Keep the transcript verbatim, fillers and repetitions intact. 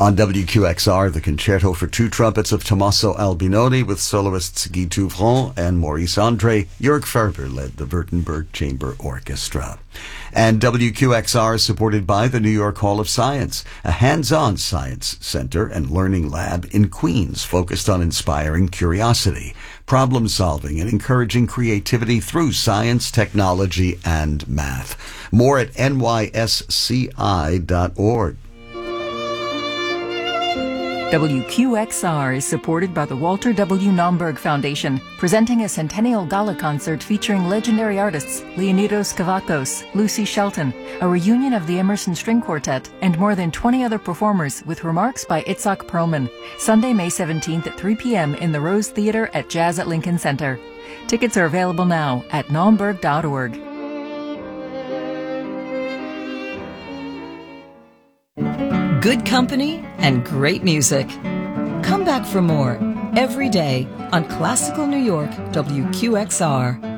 On W Q X R, the concerto for two trumpets of Tommaso Albinoni with soloists Guy Touvron and Maurice Andre. Jörg Ferber led the Württemberg Chamber Orchestra. And W Q X R is supported by the New York Hall of Science, a hands-on science center and learning lab in Queens focused on inspiring curiosity, problem solving, and encouraging creativity through science, technology, and math. More at N Y S C I dot org. W Q X R is supported by the Walter W. Naumburg Foundation, presenting a Centennial Gala concert featuring legendary artists Leonidos Kavakos, Lucy Shelton, a reunion of the Emerson String Quartet, and more than twenty other performers with remarks by Itzhak Perlman. Sunday, May seventeenth at three p.m. in the Rose Theater at Jazz at Lincoln Center. Tickets are available now at naumburg dot org. Good company and great music. Come back for more every day on Classical New York W Q X R.